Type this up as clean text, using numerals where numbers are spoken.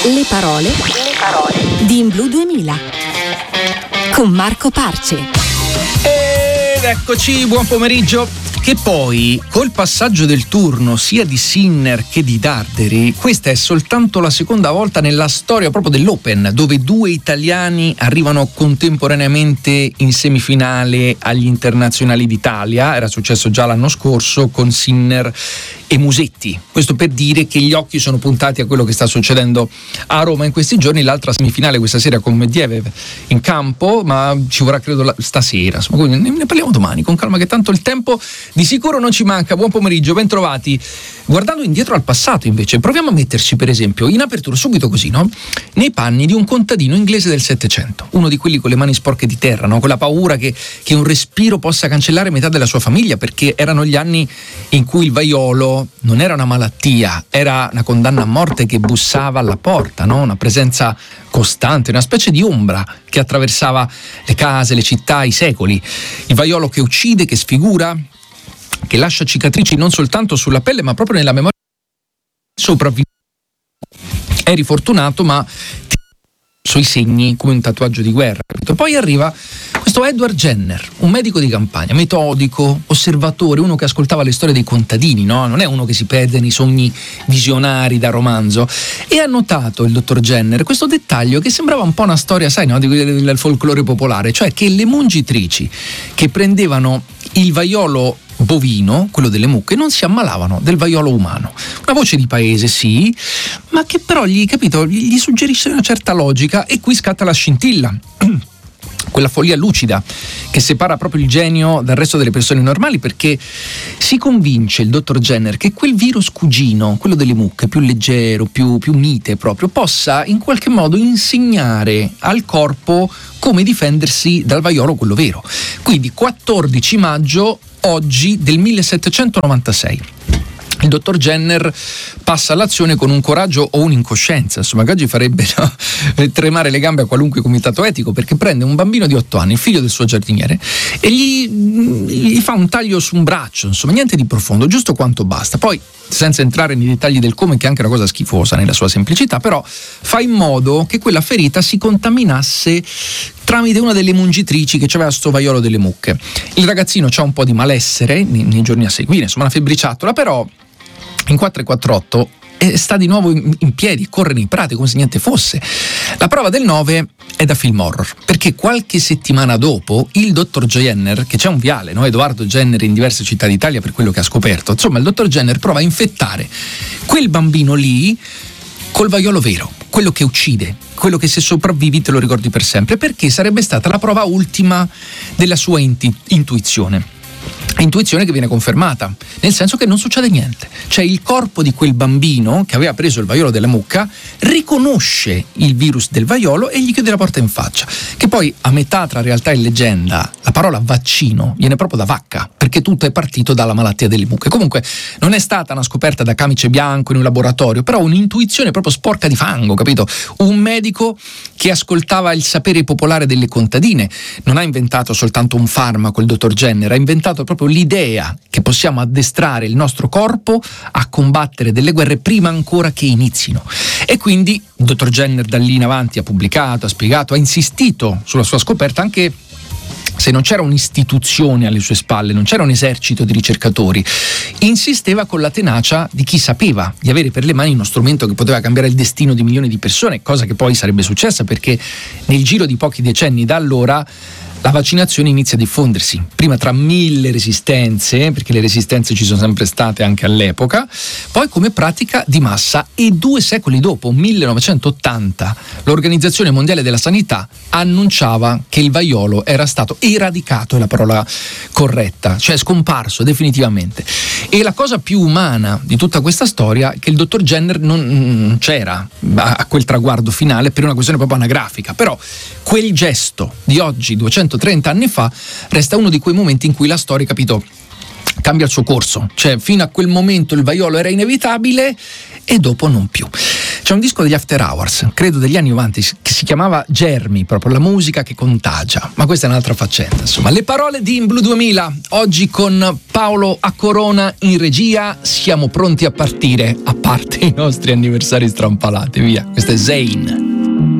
Le parole di In Blu 2000 con Marco Parce. Ed eccoci, buon pomeriggio. Che poi, col passaggio del turno sia di Sinner che di Darderi, questa è soltanto la seconda volta nella storia proprio dell'Open dove due italiani arrivano contemporaneamente in semifinale agli internazionali d'Italia. Era successo già l'anno scorso con Sinner e Musetti. Questo per dire che gli occhi sono puntati a quello che sta succedendo a Roma in questi giorni. L'altra semifinale questa sera con Medvedev in campo, ma ci vorrà credo stasera. Insomma, ne parliamo domani con calma, che tanto il tempo di sicuro non ci manca. Buon pomeriggio, ben trovati. Guardando indietro al passato invece, proviamo a metterci per esempio in apertura subito così, no? Nei panni di un contadino inglese del Settecento, uno di quelli con le mani sporche di terra, no? Con la paura che un respiro possa cancellare metà della sua famiglia, perché erano gli anni in cui il vaiolo non era una malattia, era una condanna a morte che bussava alla porta, no? Una presenza costante, una specie di ombra che attraversava le case, le città, i secoli. Il vaiolo che uccide, che sfigura, che lascia cicatrici non soltanto sulla pelle ma proprio nella memoria sopravvissuta. Eri fortunato ma ti sui segni come un tatuaggio di guerra. Poi arriva questo Edward Jenner, un medico di campagna, metodico, osservatore, uno che ascoltava le storie dei contadini, no? Non è uno che si perde nei sogni visionari da romanzo. E ha notato il dottor Jenner questo dettaglio che sembrava un po' una storia, sai, no? Del folklore popolare, cioè che le mungitrici che prendevano il vaiolo bovino, quello delle mucche, non si ammalavano del vaiolo umano. Una voce di paese, sì, ma che però gli suggerisce una certa logica, e qui scatta la scintilla. Quella follia lucida che separa proprio il genio dal resto delle persone normali, perché si convince il dottor Jenner che quel virus cugino, quello delle mucche, più leggero, più mite proprio, possa in qualche modo insegnare al corpo come difendersi dal vaiolo, quello vero. Quindi 14 maggio oggi del 1796. Il dottor Jenner passa all'azione con un coraggio o un'incoscienza, insomma, che oggi farebbe tremare le gambe a qualunque comitato etico, perché prende un bambino di 8 anni, il figlio del suo giardiniere, e gli fa un taglio su un braccio, insomma, niente di profondo, giusto quanto basta. Poi, senza entrare nei dettagli del come, che è anche una cosa schifosa nella sua semplicità, però fa in modo che quella ferita si contaminasse tramite una delle mungitrici che aveva sto vaiolo delle mucche. Il ragazzino c'ha un po' di malessere nei giorni a seguire, insomma una febbriciattola, però in 4:48 sta di nuovo in piedi, corre nei prati come se niente fosse. La prova del 9 è da film horror, perché qualche settimana dopo il dottor Jenner, che c'è un viale, no? Edoardo Jenner in diverse città d'Italia per quello che ha scoperto, insomma il dottor Jenner prova a infettare quel bambino lì col vaiolo vero, quello che uccide, quello che se sopravvivi te lo ricordi per sempre, perché sarebbe stata la prova ultima della sua intuizione. Intuizione che viene confermata, nel senso che non succede niente. Cioè il corpo di quel bambino che aveva preso il vaiolo della mucca riconosce il virus del vaiolo e gli chiude la porta in faccia. Che poi a metà tra realtà e leggenda la parola vaccino viene proprio da vacca, perché tutto è partito dalla malattia delle mucche. Comunque non è stata una scoperta da camice bianco in un laboratorio, però un'intuizione proprio sporca di fango, capito? Un medico che ascoltava il sapere popolare delle contadine. Non ha inventato soltanto un farmaco il dottor Jenner, ha inventato proprio l'idea che possiamo addestrare il nostro corpo a combattere delle guerre prima ancora che inizino. E quindi il dottor Jenner da lì in avanti ha pubblicato, ha spiegato, ha insistito sulla sua scoperta, anche se non c'era un'istituzione alle sue spalle, non c'era un esercito di ricercatori, insisteva con la tenacia di chi sapeva di avere per le mani uno strumento che poteva cambiare il destino di milioni di persone, cosa che poi sarebbe successa, perché nel giro di pochi decenni da allora la vaccinazione inizia a diffondersi, prima tra 1000 resistenze, perché le resistenze ci sono sempre state anche all'epoca, poi come pratica di massa, e 2 secoli dopo, 1980, l'Organizzazione Mondiale della Sanità annunciava che il vaiolo era stato eradicato, è la parola corretta, cioè scomparso definitivamente. E la cosa più umana di tutta questa storia è che il dottor Jenner non c'era a quel traguardo finale per una questione proprio anagrafica, però quel gesto di oggi, 230 anni fa, resta uno di quei momenti in cui la storia, capito, cambia il suo corso. Cioè fino a quel momento il vaiolo era inevitabile e dopo non più. C'è un disco degli After Hours, credo degli anni 90, che si chiamava Germi, proprio la musica che contagia, ma questa è un'altra faccenda. Insomma, le parole di In Blue 2000, oggi con Paolo a Corona in regia, siamo pronti a partire, a parte i nostri anniversari strampalati, via. Questo è Zayn.